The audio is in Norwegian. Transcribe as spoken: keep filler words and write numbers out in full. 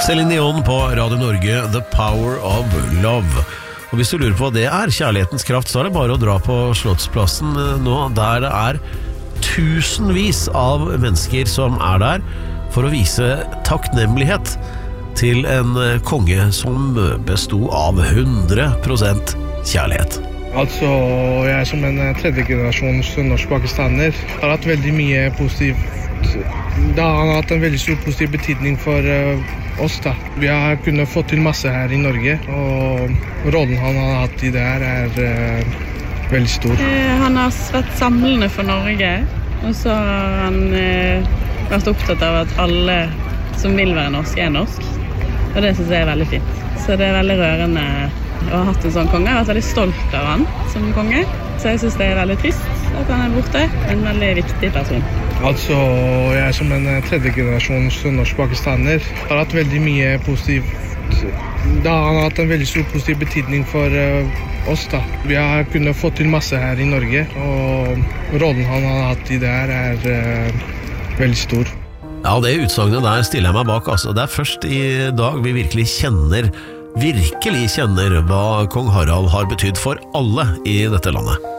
Céline Dion på Radio Norge, The Power of Love. Og hvis du lurer på hva det er, kjærlighetens kraft, så er det bare å dra på Slottsplassen nå, der det er tusenvis av mennesker som er der for å vise takknemlighet til en konge som bestod av hundre prosent kjærlighet. Altså, jeg som en tredje generasjons norsk-pakistaner har hatt veldig mye positivt. Det har hatt en veldig stor positiv betydning for uh, oss da. Vi har kunnet få til masse her i Norge, og rollen han har hatt i det her er uh, veldig stor. Eh, han har vært samlende for Norge, og så har han eh, vært opptatt av at alle som vil være norsk er norsk, og det synes jeg er veldig fint. Så det er veldig rørende å ha hatt en sånn konge. Jeg har vært veldig stolt av han som konge, så jeg synes det er veldig trist at han er borte. En veldig viktig person. Altså, jeg som en tredje generasjons norsk-pakistaner har hatt veldig mye positivt. Det har hatt en veldig stor positiv betydning for uh, oss da. Vi har kunnet få til masse her i Norge, og rollen han har hatt i det her er uh, veldig stor. Ja, det utsagnet der stiller jeg meg bak. Altså, det er først i dag vi virkelig kjenner, virkelig kjenner hva kong Harald har betydd for alle i dette landet.